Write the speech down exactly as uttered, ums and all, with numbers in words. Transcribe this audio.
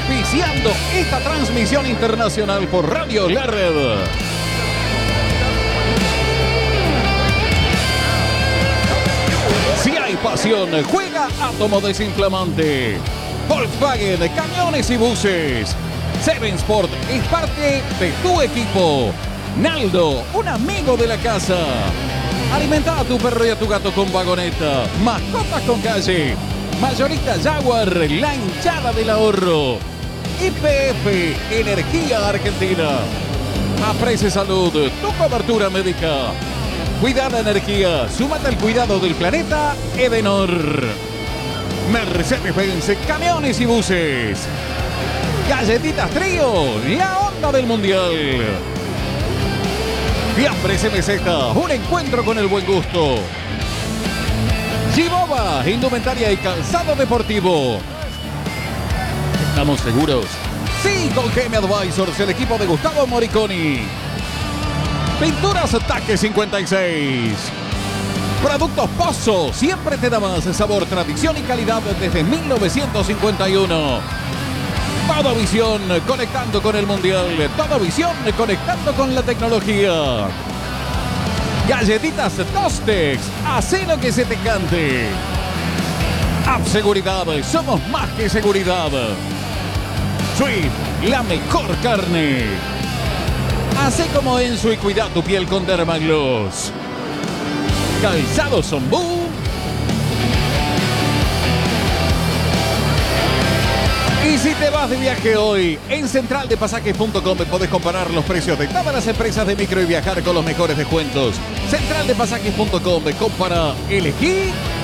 auspiciando esta transmisión internacional por Radio La Red. Si hay pasión, juega Átomo Desinflamante. Volkswagen, camiones y buses. Seven Sport es parte de tu equipo. Naldo, un amigo de la casa. Alimenta a tu perro y a tu gato con vagoneta. Mascotas con calle. Mayorista Jaguar, la hinchada del ahorro. Y P F, Energía Argentina. Aprece Salud, tu cobertura médica. Cuidada Energía, súmate al cuidado del planeta, Edenor. Mercedes-Benz, camiones y buses. Galletitas Trío, la onda del mundial. Fiambres M Z, un encuentro con el buen gusto. Chiboba, indumentaria y calzado deportivo. ¿Estamos seguros? Sí, con G M Advisors, el equipo de Gustavo Moriconi. Pinturas Ataque cincuenta y seis. Productos Pozo, siempre te da más sabor, tradición y calidad desde mil novecientos cincuenta y uno. Toda Visión, conectando con el mundial. Toda Visión, conectando con la tecnología. Galletitas Tostex, hacé lo que se te cante. App Seguridad, somos más que seguridad. Swift, la mejor carne. Hacé como Enzo y cuida tu piel con Dermagloss. Calzado Zombú. Y si te vas de viaje hoy, en central de pasajes punto com podés comparar los precios de todas las empresas de micro y viajar con los mejores descuentos. central de pasajes punto com, compara, elegí